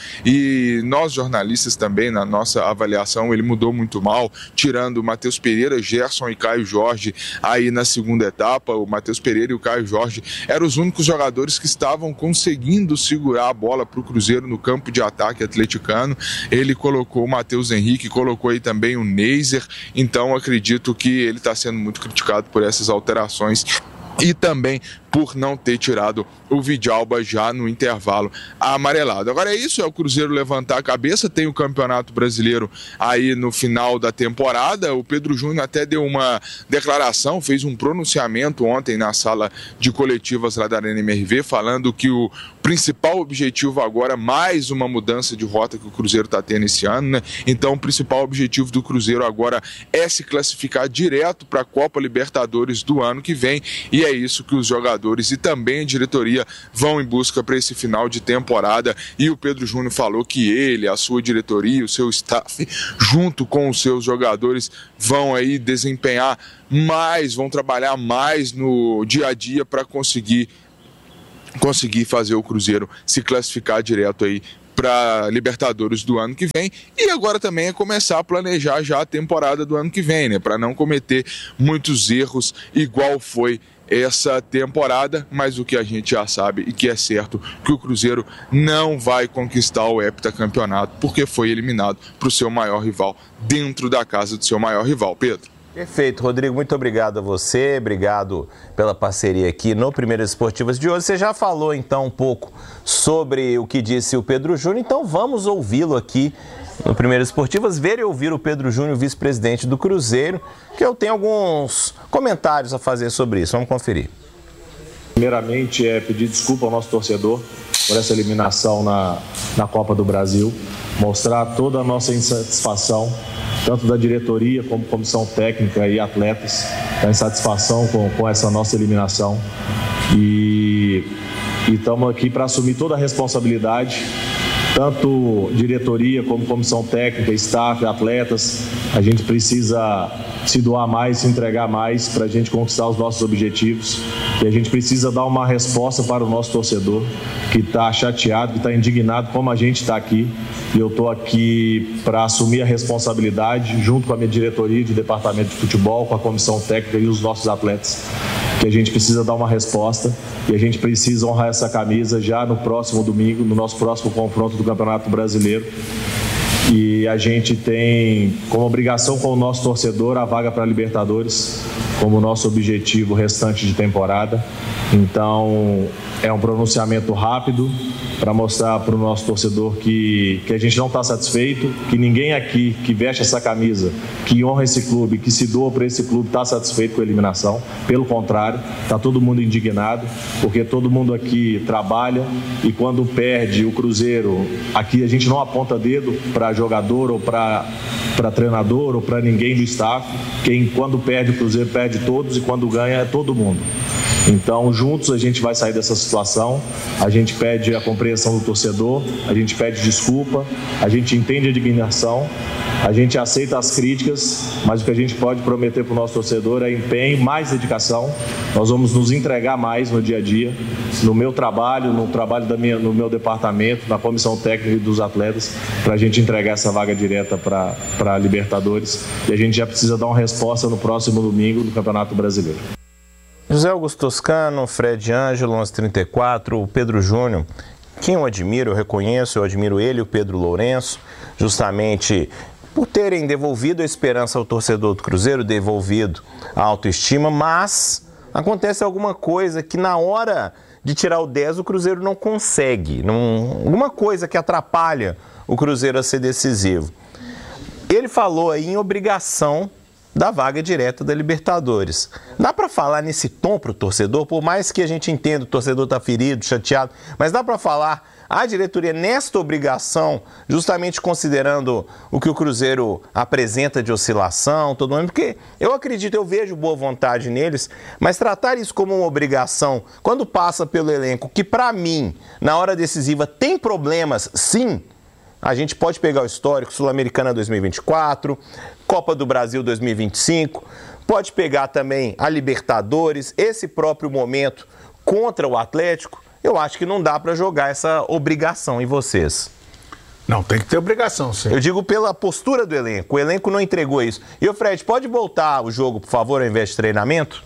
e nós jornalistas também, na nossa avaliação, ele mudou muito mal, tirando o Matheus Pereira, Gerson e Caio Jorge aí na segunda etapa. O Matheus Pereira e o Caio Jorge eram os únicos jogadores que estavam conseguindo segurar a bola para o Cruzeiro no campo de ataque atleticano. Ele colocou o Matheus Henrique, colocou aí também o Neiser, então acredito que ele está sendo muito criticado por essas alterações e também por não ter tirado o Vidalba já no intervalo amarelado. Agora é isso, é o Cruzeiro levantar a cabeça, tem o Campeonato Brasileiro aí no final da temporada. O Pedro Júnior até deu uma declaração, fez um pronunciamento ontem na sala de coletivas lá da Arena MRV, falando que o principal objetivo agora, mais uma mudança de rota que o Cruzeiro está tendo esse ano, né? Então o principal objetivo do Cruzeiro agora é se classificar direto para a Copa Libertadores do ano que vem, e é isso que os jogadores jogadores e também a diretoria vão em busca para esse final de temporada, e o Pedro Júnior falou que ele, a sua diretoria, o seu staff, junto com os seus jogadores, vão aí desempenhar mais, vão trabalhar mais no dia a dia para conseguir fazer o Cruzeiro se classificar direto aí para Libertadores do ano que vem, e agora também é começar a planejar já a temporada do ano que vem, né, para não cometer muitos erros igual foi essa temporada, mas o que a gente já sabe e que é certo, que o Cruzeiro não vai conquistar o heptacampeonato porque foi eliminado para o seu maior rival, dentro da casa do seu maior rival. Pedro. Perfeito, Rodrigo, muito obrigado a você, obrigado pela parceria aqui no Primeiras Esportivas de hoje. Você já falou então um pouco sobre o que disse o Pedro Júnior, então vamos ouvi-lo aqui no Primeiras Esportivas, ver e ouvir o Pedro Júnior, vice-presidente do Cruzeiro, que eu tenho alguns comentários a fazer sobre isso. Vamos conferir. Primeiramente, pedir desculpa ao nosso torcedor por essa eliminação na Copa do Brasil, mostrar toda a nossa insatisfação, tanto da diretoria como comissão técnica e atletas, a insatisfação com essa nossa eliminação. E estamos aqui para assumir toda a responsabilidade, tanto diretoria como comissão técnica, staff, atletas. A gente precisa se doar mais, se entregar mais para a gente conquistar os nossos objetivos. E a gente precisa dar uma resposta para o nosso torcedor, que está chateado, que está indignado, como a gente está aqui. E eu estou aqui para assumir a responsabilidade, junto com a minha diretoria de departamento de futebol, com a comissão técnica e os nossos atletas, que a gente precisa dar uma resposta e a gente precisa honrar essa camisa já no próximo domingo, no nosso próximo confronto do Campeonato Brasileiro. E a gente tem como obrigação com o nosso torcedor a vaga para a Libertadores como nosso objetivo restante de temporada. Então é um pronunciamento rápido para mostrar para o nosso torcedor que a gente não está satisfeito, que ninguém aqui que veste essa camisa, que honra esse clube, que se doa para esse clube, está satisfeito com a eliminação. Pelo contrário, está todo mundo indignado, porque todo mundo aqui trabalha e quando perde o Cruzeiro, aqui a gente não aponta dedo para jogador ou para treinador ou para ninguém do staff. Quando perde o Cruzeiro, perde todos, e quando ganha é todo mundo. Então, juntos a gente vai sair dessa situação. A gente pede a compreensão do torcedor, a gente pede desculpa, a gente entende a indignação, a gente aceita as críticas, mas o que a gente pode prometer para o nosso torcedor é empenho, mais dedicação. Nós vamos nos entregar mais no dia a dia, no meu trabalho, no trabalho no meu departamento, na comissão técnica e dos atletas, para a gente entregar essa vaga direta para a Libertadores. E a gente já precisa dar uma resposta no próximo domingo no Campeonato Brasileiro. José Augusto Toscano, Fred Ângelo, 1134, o Pedro Júnior, quem eu admiro, eu reconheço, eu admiro ele e o Pedro Lourenço, justamente por terem devolvido a esperança ao torcedor do Cruzeiro, devolvido a autoestima, mas acontece alguma coisa que na hora de tirar o 10 o Cruzeiro não consegue, alguma coisa que atrapalha o Cruzeiro a ser decisivo. Ele falou aí em obrigação da vaga direta da Libertadores. Dá para falar nesse tom para o torcedor, por mais que a gente entenda o torcedor está ferido, chateado, mas dá para falar a diretoria nesta obrigação, justamente considerando o que o Cruzeiro apresenta de oscilação, todo mundo, porque eu acredito, eu vejo boa vontade neles, mas tratar isso como uma obrigação, quando passa pelo elenco, que para mim, na hora decisiva, tem problemas, sim. A gente pode pegar o histórico, Sul-Americana 2024, Copa do Brasil 2025, pode pegar também a Libertadores, esse próprio momento contra o Atlético. Eu acho que não dá para jogar essa obrigação em vocês. Não, tem que ter obrigação, sim. Eu digo pela postura do elenco, o elenco não entregou isso. E o Fred, pode voltar o jogo, por favor, ao invés de treinamento?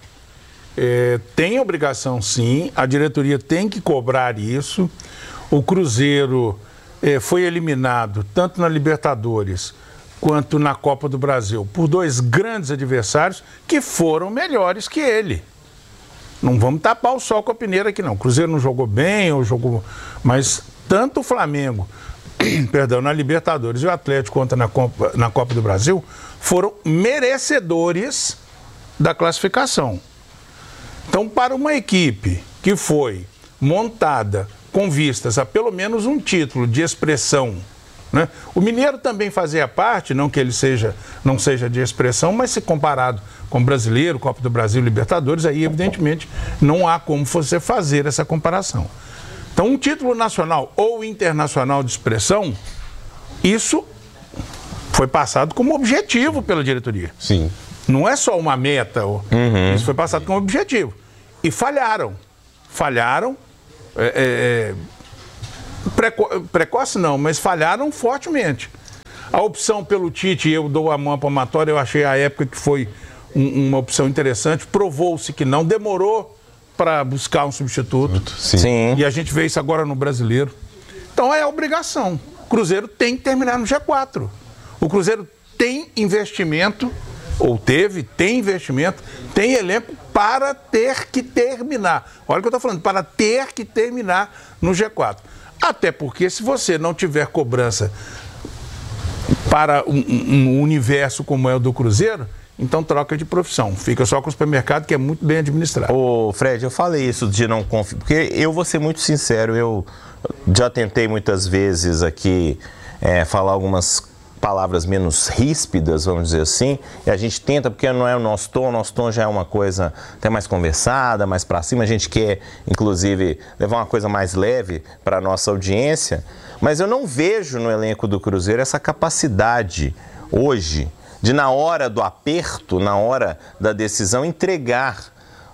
Tem obrigação, sim, a diretoria tem que cobrar isso. O Cruzeiro foi eliminado tanto na Libertadores quanto na Copa do Brasil por dois grandes adversários que foram melhores que ele. Não vamos tapar o sol com a peneira aqui, não. O Cruzeiro não jogou bem, mas tanto o Flamengo, na Libertadores e o Atlético quanto na Copa do Brasil foram merecedores da classificação. Então, para uma equipe que foi montada com vistas a pelo menos um título de expressão né? O Mineiro também fazia parte, não que ele não seja de expressão, mas se comparado com o Brasileiro, Copa do Brasil, Libertadores, aí evidentemente não há como você fazer essa comparação. Então, um título nacional ou internacional de expressão, isso foi passado como objetivo pela diretoria. Sim. Não é só uma meta, isso foi passado como objetivo. E falharam. Precoce não, mas falharam fortemente. A opção pelo Tite, eu dou a mão à palmatória, eu achei à época que foi uma opção interessante, provou-se que não demorou para buscar um substituto. Sim. E a gente vê isso agora no Brasileiro. Então é obrigação. O Cruzeiro tem que terminar no G4. O Cruzeiro tem investimento, tem investimento, tem elenco para ter que terminar. Olha o que eu estou falando, para ter que terminar no G4. Até porque se você não tiver cobrança para um universo como é o do Cruzeiro, então troca de profissão. Fica só com o supermercado, que é muito bem administrado. Ô, Fred, eu falei isso de não confiar, porque eu vou ser muito sincero, eu já tentei muitas vezes aqui falar algumas palavras menos ríspidas, vamos dizer assim, e a gente tenta, porque não é o nosso tom já é uma coisa até mais conversada, mais pra cima, a gente quer, inclusive, levar uma coisa mais leve para a nossa audiência, mas eu não vejo no elenco do Cruzeiro essa capacidade hoje de, na hora do aperto, na hora da decisão, entregar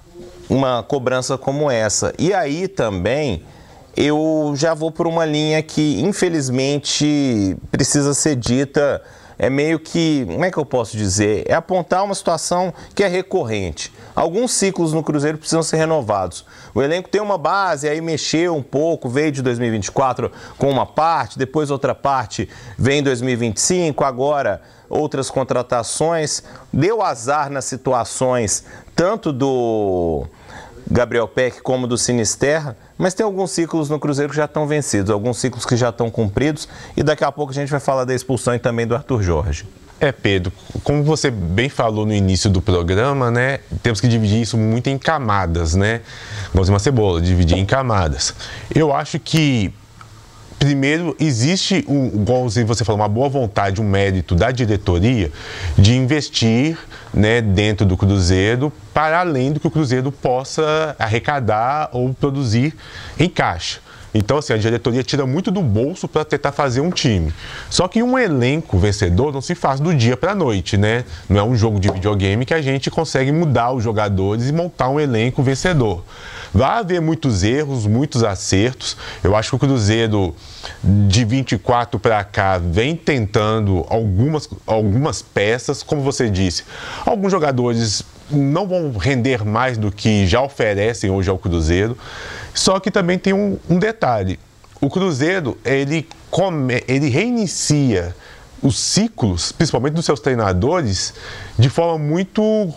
uma cobrança como essa. E aí também eu já vou por uma linha que, infelizmente, precisa ser dita, é meio que, como é que eu posso dizer? É apontar uma situação que é recorrente. Alguns ciclos no Cruzeiro precisam ser renovados. O elenco tem uma base, aí mexeu um pouco, veio de 2024 com uma parte, depois outra parte vem em 2025, agora outras contratações. Deu azar nas situações tanto do Gabriel Peck como do Sinisterra, mas tem alguns ciclos no Cruzeiro que já estão vencidos, alguns ciclos que já estão cumpridos, e daqui a pouco a gente vai falar da expulsão e também do Arthur Jorge. Pedro, como você bem falou no início do programa, né, temos que dividir isso muito em camadas, né? Igualzinho uma cebola, dividir em camadas. Eu acho que, primeiro, existe, igual você falou, uma boa vontade, um mérito da diretoria de investir, né, dentro do Cruzeiro, para além do que o Cruzeiro possa arrecadar ou produzir em caixa. Então, assim, a diretoria tira muito do bolso para tentar fazer um time. Só que um elenco vencedor não se faz do dia para a noite, né? Não é um jogo de videogame que a gente consegue mudar os jogadores e montar um elenco vencedor. Vai haver muitos erros, muitos acertos. Eu acho que o Cruzeiro, de 24 para cá, vem tentando algumas peças, como você disse. Alguns jogadores não vão render mais do que já oferecem hoje ao Cruzeiro. Só que também tem um detalhe. O Cruzeiro, ele reinicia os ciclos, principalmente dos seus treinadores, de forma muito,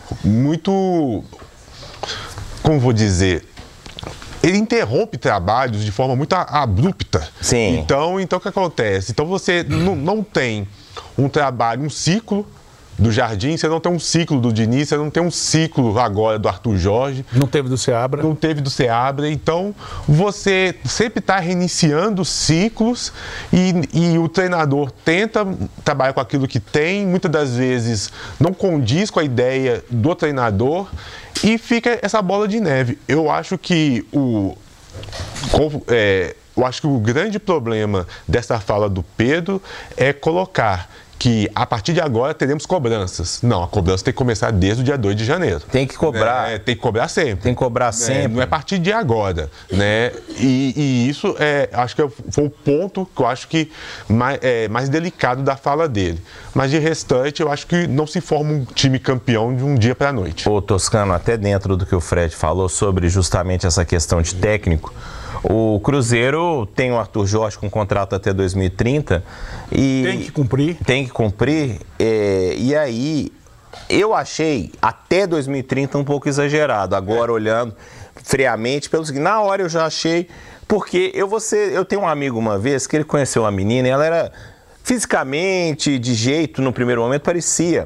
como vou dizer, ele interrompe trabalhos de forma muito abrupta. Sim. Então o que acontece? Então você não tem um trabalho, um ciclo do Jardim, você não tem um ciclo do Diniz, você não tem um ciclo agora do Arthur Jorge. Não teve do Seabra. Não teve do Seabra. Então, você sempre está reiniciando ciclos e o treinador tenta trabalhar com aquilo que tem, muitas das vezes não condiz com a ideia do treinador e fica essa bola de neve. Eu acho que o grande problema dessa fala do Pedro é colocar que a partir de agora teremos cobranças. Não, a cobrança tem que começar desde o dia 2 de janeiro. Tem que cobrar. Tem que cobrar sempre. Tem que cobrar sempre. Não é a partir de agora, né? E isso acho que foi o ponto que eu acho que mais delicado da fala dele. Mas de restante, eu acho que não se forma um time campeão de um dia para a noite. Ô, Toscano, até dentro do que o Fred falou sobre justamente essa questão de técnico, o Cruzeiro tem o Arthur Jorge com contrato até 2030 e tem que cumprir. Tem que cumprir. E aí, eu achei até 2030 um pouco exagerado. Agora, olhando friamente, pelo seguinte, na hora eu já achei, porque eu tenho um amigo uma vez que ele conheceu uma menina e ela era fisicamente, de jeito, no primeiro momento, parecia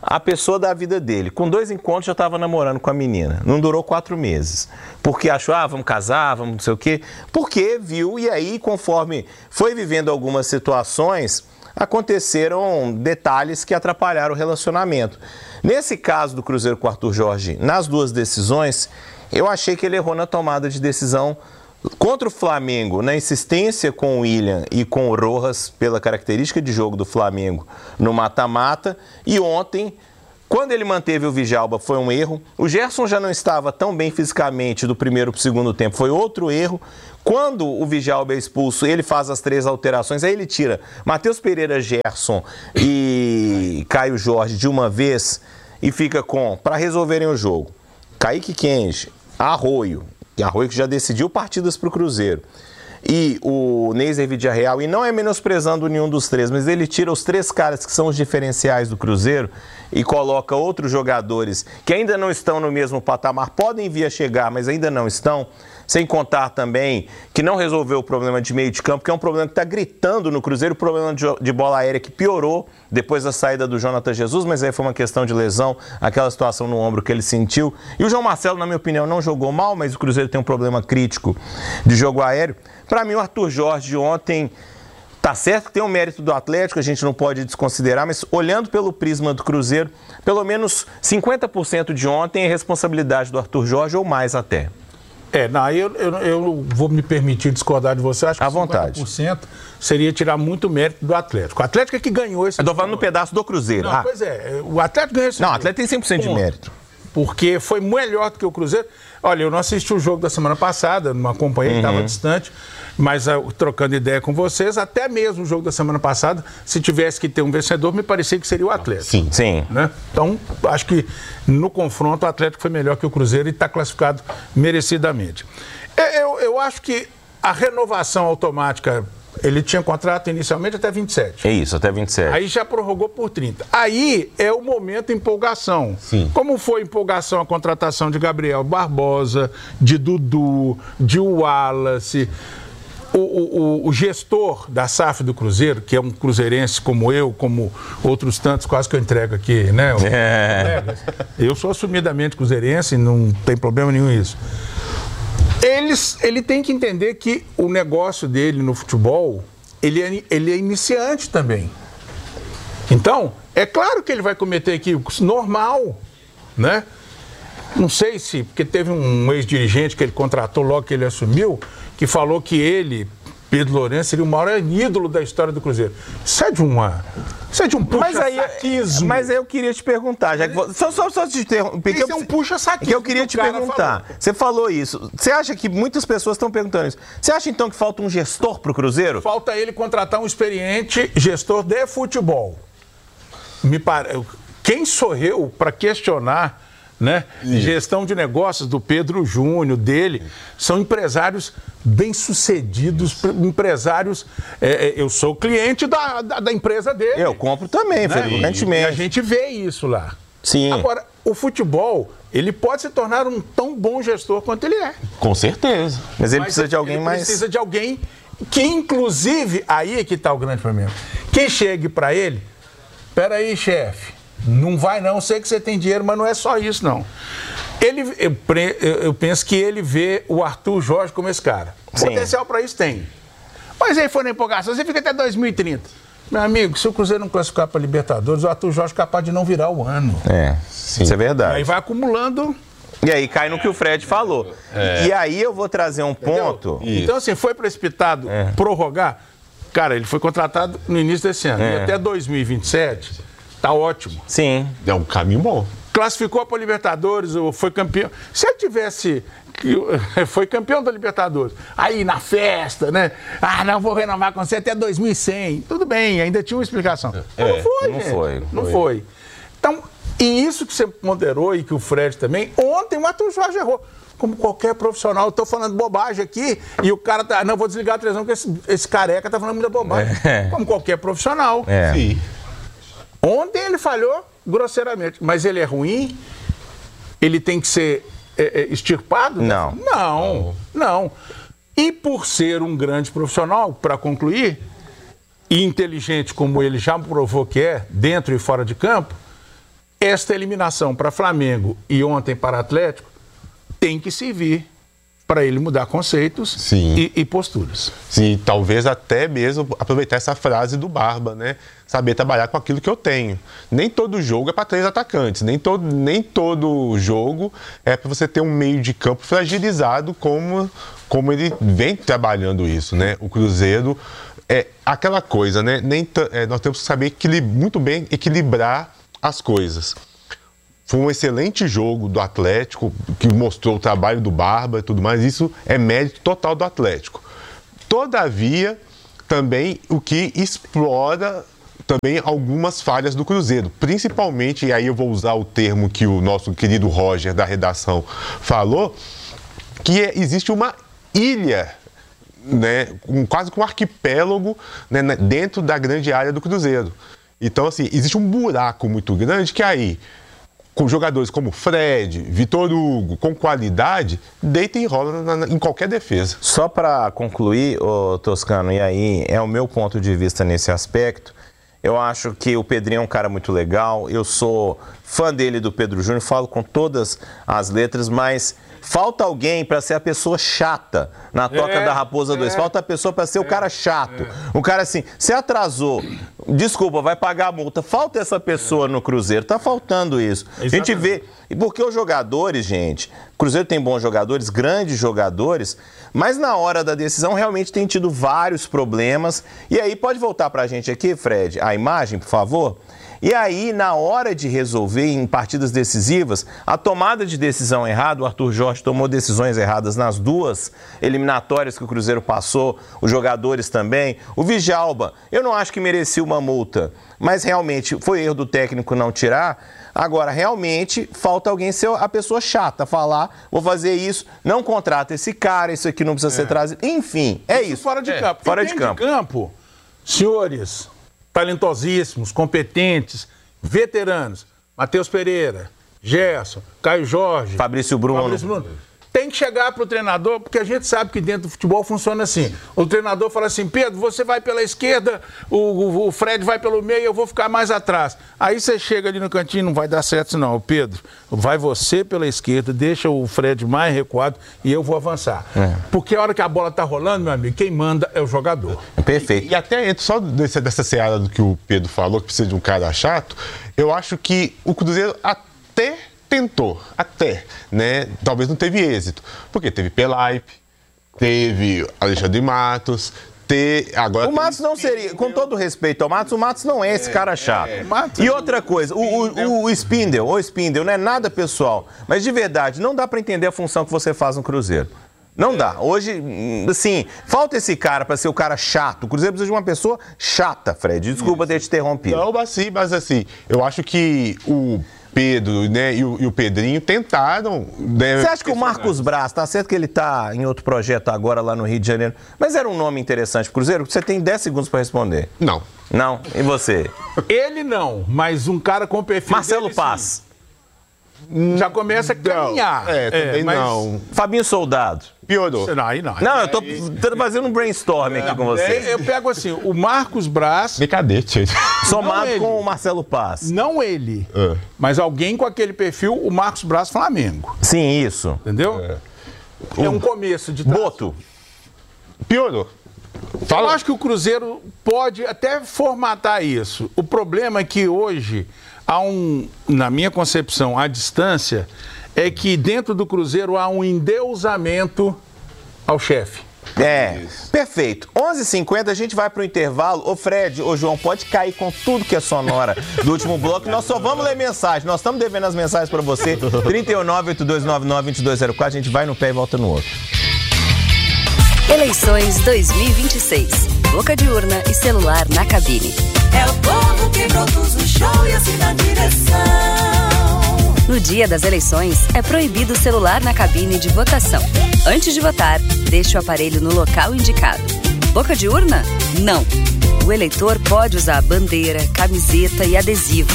a pessoa da vida dele. Com 2 encontros já estava namorando com a menina. Não durou 4 meses. Porque achou, vamos casar, vamos não sei o quê. Porque viu, e aí, conforme foi vivendo algumas situações, aconteceram detalhes que atrapalharam o relacionamento. Nesse caso do Cruzeiro com o Arthur Jorge, nas 2 decisões, eu achei que ele errou na tomada de decisão contra o Flamengo, na insistência com o William e com o Rojas, pela característica de jogo do Flamengo no mata-mata. E ontem, quando ele manteve o Djalma, foi um erro. O Gerson já não estava tão bem fisicamente do primeiro para o segundo tempo, foi outro erro. Quando o Djalma é expulso, ele faz as 3 alterações, aí ele tira Matheus Pereira, Gerson e Caio Jorge de uma vez e fica com, para resolverem o jogo, Kaique Kenji, Arroio que já decidiu partidas para o Cruzeiro, e o Neiser Villarreal, e não é menosprezando nenhum dos 3, mas ele tira os 3 caras que são os diferenciais do Cruzeiro e coloca outros jogadores que ainda não estão no mesmo patamar, podem vir a chegar, mas ainda não estão, sem contar também que não resolveu o problema de meio de campo, que é um problema que está gritando no Cruzeiro, o problema de bola aérea que piorou depois da saída do Jonathan Jesus, mas aí foi uma questão de lesão, aquela situação no ombro que ele sentiu. E o João Marcelo, na minha opinião, não jogou mal, mas o Cruzeiro tem um problema crítico de jogo aéreo. Para mim, o Arthur Jorge ontem, tá certo que tem um mérito do Atlético, a gente não pode desconsiderar, mas olhando pelo prisma do Cruzeiro, pelo menos 50% de ontem é responsabilidade do Arthur Jorge, ou mais até. Eu vou me permitir discordar de você. Acho que 50% seria tirar muito mérito do Atlético. O Atlético é que ganhou esse... Eu tô falando no pedaço do Cruzeiro. Não, pois é, o Atlético ganhou esse... Não, o Atlético tem 100% de mérito. Porque foi melhor do que o Cruzeiro. Olha, eu não assisti o jogo da semana passada, não acompanhei, estava distante, mas trocando ideia com vocês, até mesmo o jogo da semana passada, se tivesse que ter um vencedor, me parecia que seria o Atlético. Sim. Né? Então, acho que no confronto o Atlético foi melhor que o Cruzeiro e está classificado merecidamente. Eu acho que a renovação automática, ele tinha contrato inicialmente até 27. É isso, até 27. Aí já prorrogou por 30. Aí é o momento empolgação. Sim. Como foi empolgação a contratação de Gabriel Barbosa, de Dudu, de Wallace... O gestor da SAF do Cruzeiro, que é um cruzeirense como eu, como outros tantos, quase que eu entrego aqui, né? Eu sou assumidamente cruzeirense, não tem problema nenhum isso. Ele tem que entender que o negócio dele no futebol, ele é iniciante também. Então, é claro que ele vai cometer equívocos, normal, né? Não sei se, porque teve um ex-dirigente que ele contratou logo que ele assumiu, que falou que ele, Pedro Lourenço, seria o maior ídolo da história do Cruzeiro. Isso é de um puxa-saquismo. Mas aí eu queria te perguntar, já que só te interromper. Isso é um puxa-saquismo. Que eu queria te perguntar. Você falou isso. Você acha que muitas pessoas estão perguntando isso? Você acha então que falta um gestor para o Cruzeiro? Falta ele contratar um experiente gestor de futebol. Quem sou eu para questionar, né? Gestão de negócios do Pedro Júnior, dele, são empresários bem-sucedidos, empresários... eu sou cliente da empresa dele. Eu compro também, né? frequentemente. E a gente vê isso lá. Sim. Agora, o futebol, ele pode se tornar um tão bom gestor quanto ele é. Com certeza. Mas ele precisa de alguém mais... precisa de alguém que, inclusive, aí é que está o grande problema. Quem chegue para ele, peraí, chefe, não vai não, sei que você tem dinheiro, mas não é só isso não. Eu penso que ele vê o Arthur Jorge como esse cara. Sim. Potencial para isso tem. Mas aí foi na empolgação, você fica até 2030. Meu amigo, se o Cruzeiro não classificar para Libertadores, o Arthur Jorge é capaz de não virar o ano. Sim. Isso é verdade. Aí vai acumulando... E aí cai no que o Fred falou. E aí eu vou trazer um ponto... Então assim, foi precipitado prorrogar. Cara, ele foi contratado no início desse ano. E até 2027... Tá ótimo. Sim. É um caminho bom. Classificou para a Libertadores, ou foi campeão. Se ele tivesse... Foi campeão da Libertadores. Aí, na festa, né? Não vou renovar com você até 2100. Tudo bem, ainda tinha uma explicação. Não foi. Então, e isso que você ponderou e que o Fred também, ontem o Arthur Jorge errou. Como qualquer profissional, eu estou falando bobagem aqui e o cara tá... Não, vou desligar a televisão porque esse careca tá falando muita bobagem. Como qualquer profissional. Sim. Ontem ele falhou grosseiramente, mas ele é ruim? Ele tem que ser extirpado? Não. E por ser um grande profissional, para concluir, e inteligente como ele já provou que é, dentro e fora de campo, esta eliminação para Flamengo e ontem para Atlético tem que servir para ele mudar conceitos e posturas. Sim, talvez até mesmo aproveitar essa frase do Barba, né? Saber trabalhar com aquilo que eu tenho. Nem todo jogo é para 3 atacantes, nem todo jogo é para você ter um meio de campo fragilizado como ele vem trabalhando isso, né? O Cruzeiro é aquela coisa, né? Nós temos que saber muito bem equilibrar as coisas. Foi um excelente jogo do Atlético, que mostrou o trabalho do Barba e tudo mais. Isso é mérito total do Atlético. Todavia, também o que explora também algumas falhas do Cruzeiro. Principalmente, e aí eu vou usar o termo que o nosso querido Roger, da redação, falou, que existe uma ilha, né, quase com um arquipélago, né, dentro da grande área do Cruzeiro. Então, assim, existe um buraco muito grande que aí, com jogadores como Fred, Vitor Hugo, com qualidade, deita e rola em qualquer defesa. Só para concluir, Toscano, e aí é o meu ponto de vista nesse aspecto, eu acho que o Pedrinho é um cara muito legal, eu sou fã dele, do Pedro Júnior, falo com todas as letras, mas falta alguém para ser a pessoa chata na Toca da Raposa 2. Falta a pessoa para ser o cara chato. O cara assim, se atrasou, desculpa, vai pagar a multa. Falta essa pessoa no Cruzeiro. Tá faltando isso. A gente vê... Porque os jogadores, gente... O Cruzeiro tem bons jogadores, grandes jogadores, mas na hora da decisão realmente tem tido vários problemas. E aí, pode voltar pra gente aqui, Fred, a imagem, por favor? E aí, na hora de resolver em partidas decisivas, a tomada de decisão errada, o Arthur Jorge tomou decisões erradas nas 2 eliminatórias que o Cruzeiro passou, os jogadores também. O Djalma, eu não acho que merecia uma multa, mas realmente foi erro do técnico não tirar. Agora, realmente, falta alguém ser a pessoa chata, falar, vou fazer isso, não contrata esse cara, isso aqui não precisa ser trazido. Enfim, isso. Fora de campo. Fora de campo. Senhores talentosíssimos, competentes, veteranos, Matheus Pereira, Gerson, Caio Jorge, Fabrício Bruno. Tem que chegar para o treinador, porque a gente sabe que dentro do futebol funciona assim. O treinador fala assim, Pedro, você vai pela esquerda, o Fred vai pelo meio, eu vou ficar mais atrás. Aí você chega ali no cantinho, não vai dar certo não. Pedro, vai você pela esquerda, deixa o Fred mais recuado e eu vou avançar. Porque a hora que a bola tá rolando, meu amigo, quem manda é o jogador. Perfeito. E até só dessa seara do que o Pedro falou, que precisa de um cara chato, eu acho que o Cruzeiro tentou, né? Talvez não teve êxito. Porque teve Pelaipe, teve Alexandre Matos, agora o Matos não seria, com todo respeito ao Matos, o Matos não é esse cara chato. E outra coisa, o Spindel, não é nada pessoal, mas de verdade, não dá para entender a função que você faz no Cruzeiro. Não dá. Hoje, assim, falta esse cara para ser o cara chato. O Cruzeiro precisa de uma pessoa chata, Fred. Desculpa ter te interrompido. Não, mas assim, eu acho que o Pedro, né, e o Pedrinho tentaram... Você acha que o Marcos Braz, tá certo que ele tá em outro projeto agora lá no Rio de Janeiro, mas era um nome interessante pro Cruzeiro? Você tem 10 segundos para responder. Não. Não? E você? Ele não, mas um cara com perfil Marcelo Paz. Já começa a caminhar. Também mas... não. Fabinho Soldado. Piorou. Não, eu tô fazendo um brainstorm aqui com você. Eu pego assim, o Marcos Braz... Cadete. Somado com o Marcelo Paz. Não ele, mas alguém com aquele perfil, o Marcos Braz Flamengo. Sim, isso. Entendeu? É um começo de... Boto. Piorou. Eu acho que o Cruzeiro pode até formatar isso. O problema é que hoje há na minha concepção, a distância é que dentro do Cruzeiro há um endeusamento ao chefe. Perfeito. 11h50, a gente vai pro intervalo. Ô Fred, ô João, pode cair com tudo que é sonora do último bloco. Nós só vamos ler mensagem. Nós estamos devendo as mensagens para você. 319-8299-2204. A gente vai no pé e volta no outro. Eleições 2026. Boca de urna e celular na cabine. É o povo que produz o show e assina a direção. No dia das eleições, é proibido o celular na cabine de votação. Antes de votar, deixe o aparelho no local indicado. Boca de urna? Não. O eleitor pode usar bandeira, camiseta e adesivo.